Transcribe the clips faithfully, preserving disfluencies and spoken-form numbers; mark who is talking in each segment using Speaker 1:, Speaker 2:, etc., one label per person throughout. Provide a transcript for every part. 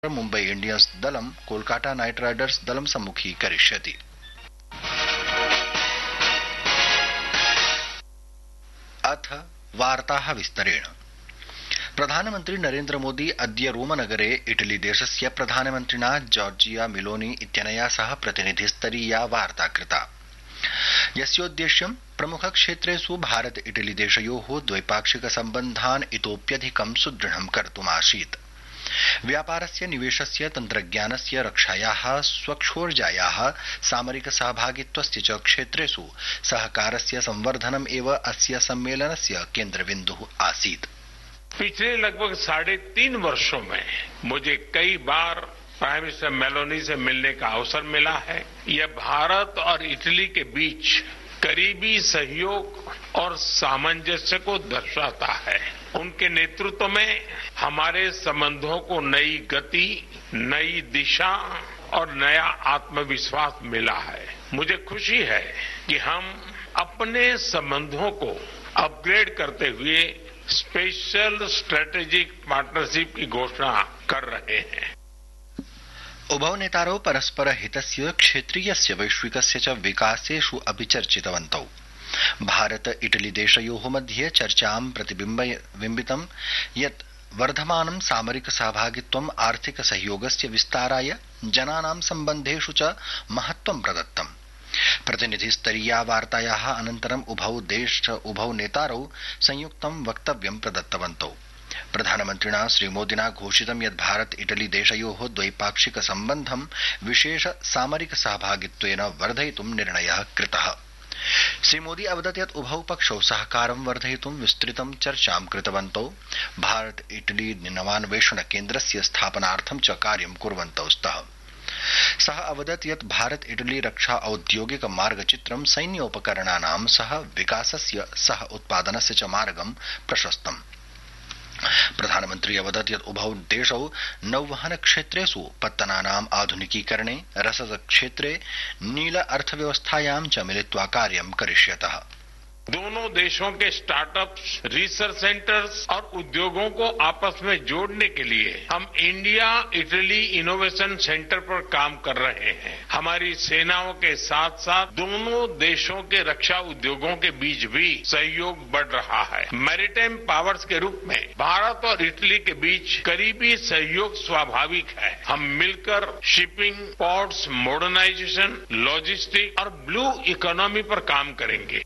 Speaker 1: Mumbai Indians दलं Kolkata night Riders दलं सम्मुखीकरिष्यति। अथ वार्ताः विस्तरेण। प्रधानमन्त्री नरेन्द्र मोदी अद्य रोमनगरे इटली देशस्य प्रधानमन्त्रिणा जॉर्जिया मेलोनी इत्यनया सह प्रतिनिधिस्तरीया वार्ता कृता, यस्योद्देश्यं प्रमुखक्षेत्रेषु भारत इटली देशयोः द्वैपाक्षिक सम्बन्धान् इतोप्यधिकं सुदृढं कर्तुमासीत्। व्यापारस्य, निवेशस्य, तन्त्रज्ञानस्य, रक्षायाः, स्वच्छोर्जायाः, सामरिक सहभागित्वस्य च क्षेत्रेषु सहकारस्य संवर्धनम् एव अस्य सम्मेलनस्य केन्द्रबिन्दुः आसीत्।
Speaker 2: पिछले लगभग साढ़े तीन वर्षों में मुझे कई बार प्राइम मिनिस्टर मेलोनी से मिलने का अवसर मिला है। यह भारत और इटली के बीच करीबी सहयोग और सामंजस्य को दर्शाता है। उनके नेतृत्व में हमारे संबंधों को नई गति, नई दिशा और नया आत्मविश्वास मिला है। मुझे खुशी है कि हम अपने संबंधों को अपग्रेड करते हुए स्पेशल स्ट्रेटेजिक पार्टनरशिप की घोषणा कर रहे हैं।
Speaker 1: उभौ नेतारौ परस्पर हितस्य, क्षेत्रीयस्य, वैश्विकस्य च विकासेषु अपि चर्चितवन्तौ। भारत इटली देशयोः मध्ये चर्चां प्रतिबिम्बितं यत् वर्धमानं सामरिक सहभागित्वं आर्थिक सहयोगस्य विस्ताराय, जनानां सम्बन्धेषु च महत्त्वं प्रदत्तम्। प्रतिनिधिस्तरीया वार्तायाः अनन्तरं उभौ देश उभौ नेतारौ संयुक्तं वक्तव्यं प्रदत्तवन्तौ। प्रधानमन्त्रिणा श्रीमोदिना घोषितं यत् भारत इटली देशयोः द्वैपाक्षिक सम्बन्धं विशेष सामरिक सहभागित्वेन वर्धयितुं निर्णयः कृतः। श्रीमोदी अवदत् यत् उभौ पक्षौ सहकारं वर्धयितुं विस्तृतं चर्चां कृतवन्तौ। भारत इटली नवान्वेषण केन्द्रस्य स्थापनार्थं च कार्यं कुर्वन्तौ स्तः। सः अवदत् यत् भारत इटली रक्षा औद्योगिक मार्गचित्रं सैन्योपकरणानां सह विकासस्य, सह उत्पादनस्य च मार्गं प्रशस्तम्। प्रधानमन्त्री अवदत् यत् उभौ देशौ नौवहन क्षेत्रेषु पत्तनानाम् आधुनिकीकरणे, रसद क्षेत्रे, नील अर्थव्यवस्थायां च मिलित्वा कार्यं करिष्यतः।
Speaker 2: दोनों देशों के स्टार्टअप्स, रिसर्च सेंटर्स और उद्योगों को आपस में जोड़ने के लिए हम इंडिया इटली इनोवेशन सेंटर पर काम कर रहे हैं। हमारी सेनाओं के साथ साथ दोनों देशों के रक्षा उद्योगों के बीच भी सहयोग बढ़ रहा है। मैरीटाइम पावर्स के रूप में भारत और इटली के बीच करीबी सहयोग स्वाभाविक है। हम मिलकर शिपिंग, पोर्ट्स, मॉडर्नाइजेशन, लॉजिस्टिक और ब्लू इकोनॉमी पर काम करेंगे।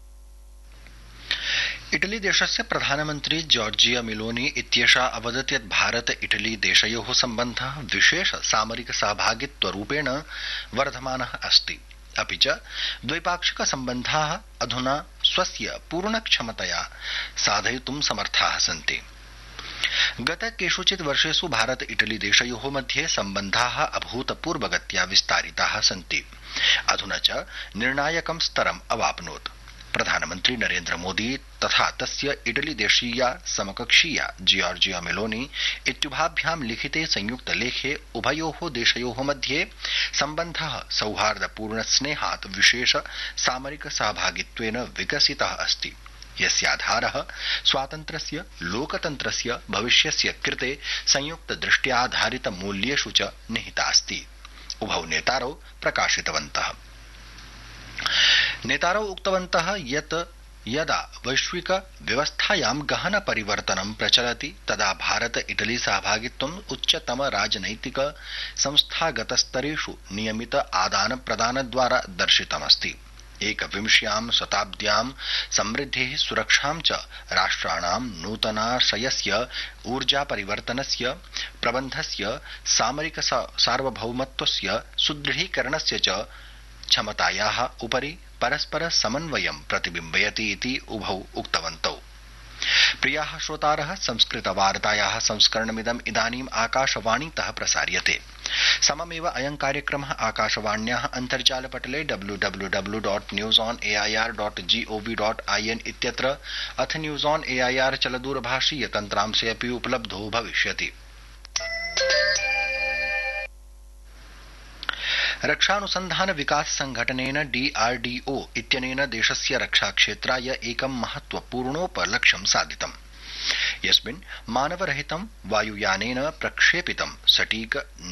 Speaker 1: इटली देशस्य प्रधानमन्त्री जॉर्जिया मेलोनी इत्येषा अवदत् यत् भारत इटली देशयोः सम्बन्धः विशेष सामरिक सहभागित्वरूपेण वर्धमानः अस्ति, अपि च द्वैपाक्षिक सम्बन्धाः अधुना स्वस्य पूर्णक्षमतया साधयितुं समर्थाः सन्ति। गत केषुचित् वर्षेषु भारत इटली देशयोः मध्ये सम्बन्धाः अभूतपूर्वगत्या विस्तारिताः सन्ति। अधुना च निर्णायकं स्तरम् अवाप्नोत्। प्रधानमन्त्री नरेन्द्र मोदी तथा तस्य इटली देशीया समकक्षीया जॉर्जिया मेलोनी इत्युभाभ्यां लिखिते संयुक्त लेखे उभयोः देशयोः मध्ये सम्बन्धः सौहार्दपूर्ण स्नेहात् विशेष सामरिक सहभागित्वेन विकसितः अस्ति, यस्याधारः स्वातन्त्र्यस्य, लोकतन्त्रस्य भविष्यस्य कृते संयुक्त दृष्ट्याधारित मूल्येषु च निहितास्ति, उभौ नेतारौ प्रकाशितवन्तः। नेतारौ उक्तवन्तः यत् यदा वैश्विक व्यवस्थायां गहन परिवर्तनं प्रचलति तदा भारत इटली सहभागित्वम् उच्चतम राजनैतिक संस्थागतस्तरेषु नियमित आदान प्रदानद्वारा दर्शितमस्ति। एकविंश्यां शताब्द्यां समृद्धेः, सुरक्षां च, राष्ट्राणां नूतनाशयस्य, ऊर्जा परिवर्तनस्य, प्रबन्धस्य, सामरिक सार्वभौमत्वस्य सुदृढीकरणस्य च क्षमतायाः उपरि परस्पर समन्वयं प्रतिबिम्बयति इति उभौ उक्तवन्तौ। प्रियाः श्रोतारः, संस्कृतवार्तायाः संस्करणमिदम् इदानीम् आकाशवाणीतः प्रसार्यते। सममेव अयं कार्यक्रमः आकाशवाण्याः अन्तर्जालपटले W W W dot news on A I R dot ji O V dot I N इत्यत्र अथ news on A I R चलदूरभाषीय तन्त्रांशे अपि उपलब्धो भविष्यति। रक्षानुसन्धान विकास संघटनेन डी आर डी ओ इत्यनेन देशस्य रक्षाक्षेत्राय एकं महत्वपूर्णोपलक्ष्यं साधितम्, यस्मिन् मानवरहितं वायुयानेन प्रक्षेपितं सटीक